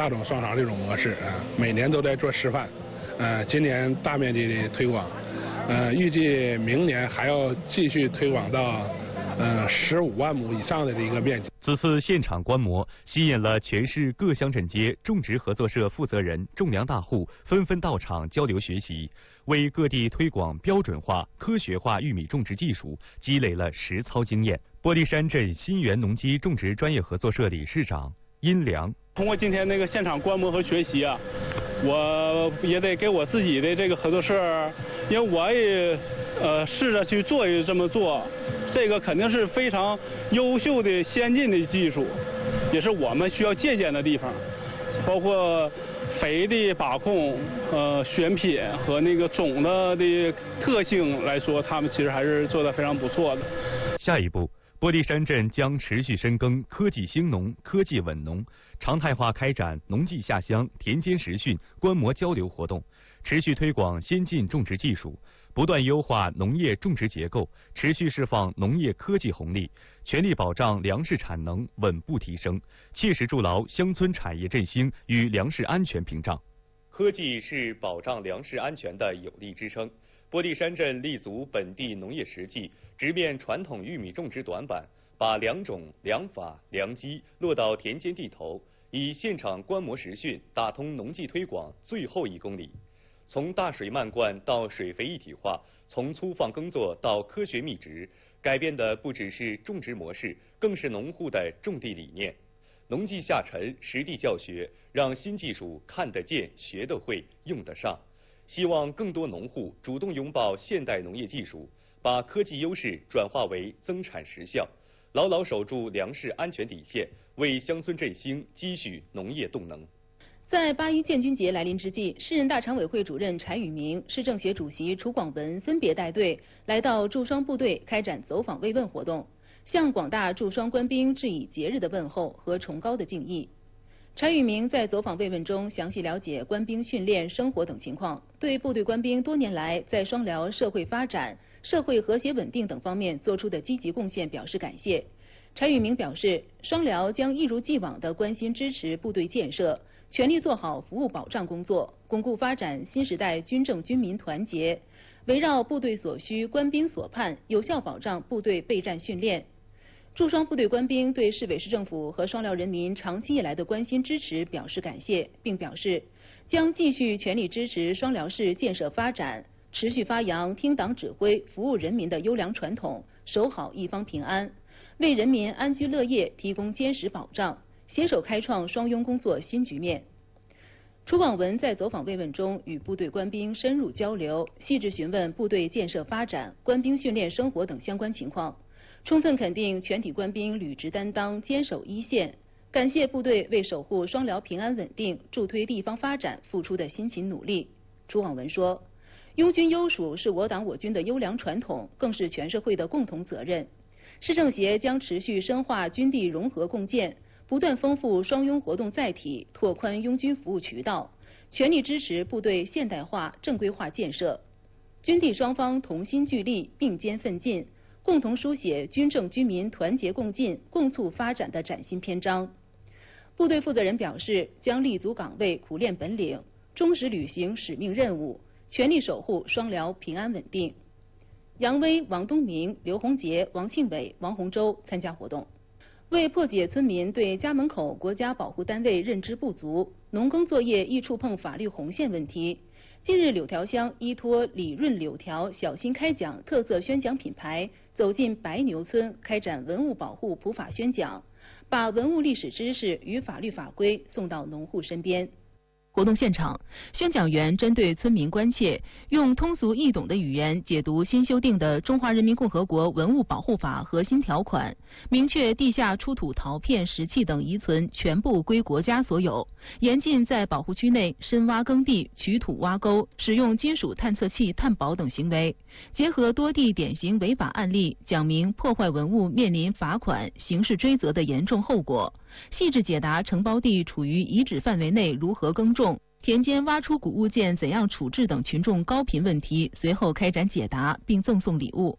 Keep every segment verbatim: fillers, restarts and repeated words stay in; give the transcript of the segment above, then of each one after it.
大种双勺这种模式啊，每年都在做示范，呃，今年大面积的推广，呃，预计明年还要继续推广到呃十五万亩以上的一个面积。 此次现场观摩吸引了全市各乡镇街种植合作社负责人、种粮大户纷纷到场交流学习，为各地推广标准化、科学化玉米种植技术积累了实操经验。玻璃山镇新源农机种植专业合作社理事长殷良： 通过今天那个现场观摩和学习啊，我也得给我自己的这个合作社，因为我也呃试着去做一这么做，这个肯定是非常优秀的先进的技术，也是我们需要借鉴的地方，包括肥的把控、呃选品和那个种的的特性来说，他们其实还是做得非常不错的。 下一步，玻璃山镇将持续深耕科技兴农、科技稳农，常态化开展农技下乡、田间实训、观摩交流活动，持续推广先进种植技术，不断优化农业种植结构，持续释放农业科技红利，全力保障粮食产能稳步提升，切实筑牢乡村产业振兴与粮食安全屏障。科技是保障粮食安全的有力支撑。玻璃山镇立足本地农业实际，直面传统玉米种植短板，把良种、良法、良机落到田间地头，以现场观摩实训打通农技推广最后一公里。从大水漫灌到水肥一体化，从粗放耕作到科学密植，改变的不只是种植模式，更是农户的种地理念。农技下沉，实地教学，让新技术看得见、学得会、用得上。希望更多农户主动拥抱现代农业技术，把科技优势转化为增产实效，牢牢守住粮食安全底线，为乡村振兴积蓄农业动能。 在八一建军节来临之际，市人大常委会主任柴宇明、市政协主席楚广文分别带队来到驻双部队开展走访慰问活动，向广大驻双官兵致以节日的问候和崇高的敬意。柴宇明在走访慰问中详细了解官兵训练、生活等情况，对部队官兵多年来在双辽社会发展、社会和谐稳定等方面做出的积极贡献表示感谢。柴宇明表示，双辽将一如既往地关心支持部队建设，全力做好服务保障工作，巩固发展新时代军政军民团结，围绕部队所需、官兵所盼，有效保障部队备战训练。驻双部队官兵对市委市政府和双辽人民长期以来的关心支持表示感谢，并表示将继续全力支持双辽市建设发展，持续发扬听党指挥、服务人民的优良传统，守好一方平安，为人民安居乐业提供坚实保障，携手开创双拥工作新局面。楚广文在走访慰问中与部队官兵深入交流，细致询问部队建设发展、官兵训练生活等相关情况，充分肯定全体官兵履职担当、坚守一线，感谢部队为守护双辽平安稳定、助推地方发展付出的辛勤努力。楚广文说，拥军优属是我党我军的优良传统，更是全社会的共同责任。市政协将持续深化军地融合共建，不断丰富双拥活动载体，拓宽拥军服务渠道，全力支持部队现代化、正规化建设。军地双方同心聚力、并肩奋进，共同书写军政军民团结共进、共促发展的崭新篇章。部队负责人表示，将立足岗位、苦练本领，忠实履行使命任务，全力守护双辽平安稳定。杨威、王东明、刘洪杰、王庆伟、王洪洲参加活动。为破解村民对家门口国家保护单位认知不足、农耕作业易触碰法律红线问题，近日柳条乡依托李润柳条小心开讲特色宣讲品牌，走进白牛村开展文物保护普法宣讲，把文物历史知识与法律法规送到农户身边。活动现场，宣讲员针对村民关切，用通俗易懂的语言解读新修订的《中华人民共和国文物保护法》核心条款，明确地下出土陶片、石器等遗存全部归国家所有，严禁在保护区内深挖耕地、取土挖沟、使用金属探测器探宝等行为。结合多地典型违法案例，讲明破坏文物面临罚款、刑事追责的严重后果，细致解答承包地处于遗址范围内如何耕种、田间挖出古物件怎样处置等群众高频问题，随后开展解答并赠送礼物。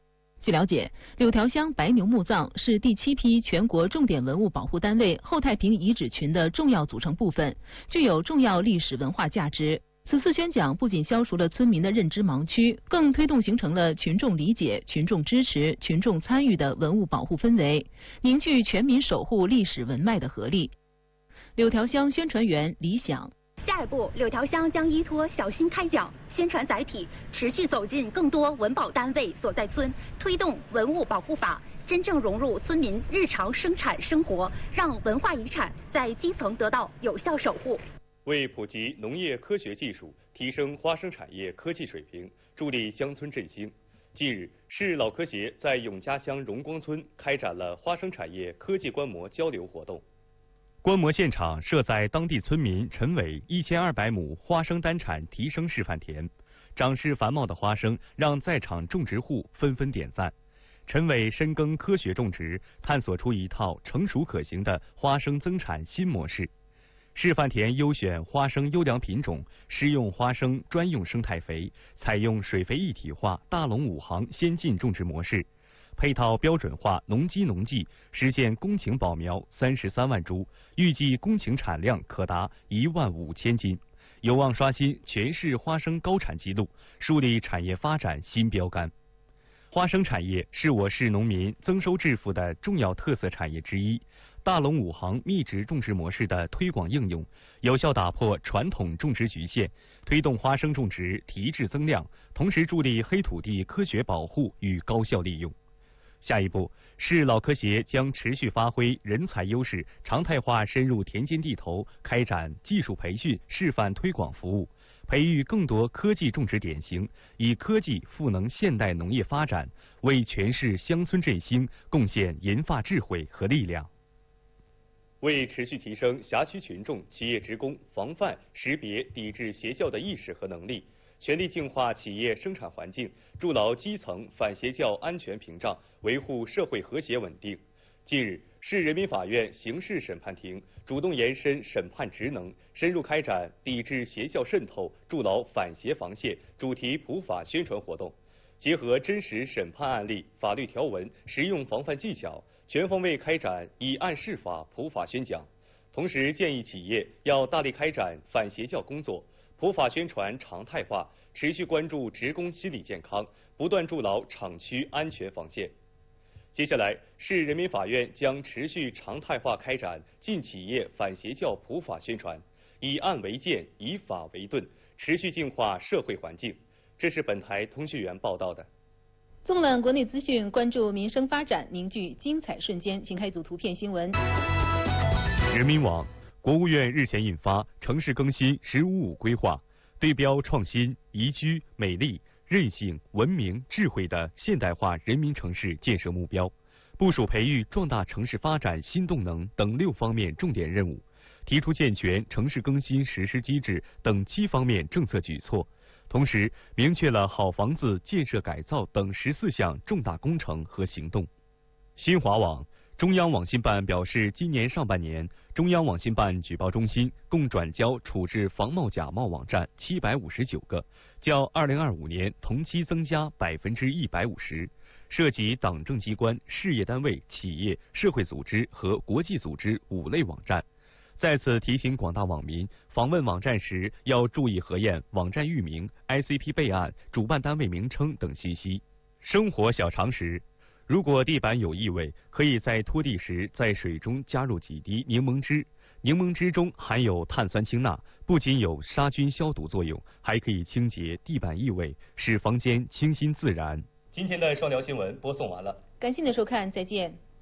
据了解，柳条乡白牛墓葬是第七批全国重点文物保护单位后太平遗址群的重要组成部分，具有重要历史文化价值。此次宣讲不仅消除了村民的认知盲区，更推动形成了群众理解、群众支持、群众参与的文物保护氛围，凝聚全民守护历史文脉的合力。柳条乡宣传员李想。 下一步，柳条乡将依托小新开讲宣传载体，持续走进更多文保单位所在村，推动文物保护法真正融入村民日常生产生活，让文化遗产在基层得到有效守护。 为普及农业科学技术，提升花生产业科技水平，助力乡村振兴，近日，市老科协在永嘉乡荣光村开展了花生产业科技观摩交流活动。观摩现场设在当地村民陈伟一千二百亩花生单产提升示范田，长势繁茂的花生让在场种植户纷纷点赞。陈伟深耕科学种植，探索出一套成熟可行的花生增产新模式。示范田优选花生优良品种，施用花生专用生态肥，采用水肥一体化大龙五行先进种植模式。配套标准化农机农技，实现公顷保苗三十三万株，预计公顷产量可达一万五千斤，有望刷新全市花生高产纪录，树立产业发展新标杆。花生产业是我市农民增收致富的重要特色产业之一。大龙五行密植种植模式的推广应用，有效打破传统种植局限，推动花生种植提质增量，同时助力黑土地科学保护与高效利用。下一步，市老科协将持续发挥人才优势，常态化深入田间地头，开展技术培训、示范推广服务，培育更多科技种植典型，以科技赋能现代农业发展，为全市乡村振兴贡献研发智慧和力量。为持续提升辖区群众、企业职工防范、识别、抵制邪教的意识和能力，全力净化企业生产环境，筑牢基层反邪教安全屏障，维护社会和谐稳定。近日，市人民法院刑事审判庭主动延伸审判职能，深入开展抵制邪教渗透、筑牢反邪防线主题普法宣传活动，结合真实审判案例、法律条文、实用防范技巧，全方位开展以案释法普法宣讲。同时，建议企业要大力开展反邪教工作，普法宣传常态化，持续关注职工心理健康，不断筑牢厂区安全防线。接下来，市人民法院将持续常态化开展进企业反邪教普法宣传，以案为鉴，以法为盾，持续净化社会环境。这是本台通讯员报道的。 纵览国内资讯，关注民生发展，凝聚精彩瞬间。请看一组图片新闻。 人民网，国务院日前印发《城市更新“十五五”规划》，对标创新、宜居、美丽、韧性、文明、智慧的现代化人民城市建设目标，部署培育壮大城市发展新动能等六方面重点任务，提出健全城市更新实施机制等七方面政策举措。同时，明确了好房子建设改造等十四项重大工程和行动。新华网，中央网信办表示，今年上半年，中央网信办举报中心共转交处置防冒假冒网站七百五十九个，较二零二五年同期增加百分之一百五十，涉及党政机关、事业单位、企业、社会组织和国际组织五类网站。再次提醒广大网民，访问网站时要注意核验网站域名、I C P 备案、主办单位名称等信息。生活小常识：如果地板有异味，可以在拖地时在水中加入几滴柠檬汁。柠檬汁中含有碳酸氢钠，不仅有杀菌消毒作用，还可以清洁地板异味，使房间清新自然。今天的双聊新闻播送完了， 感谢您的收看，再见。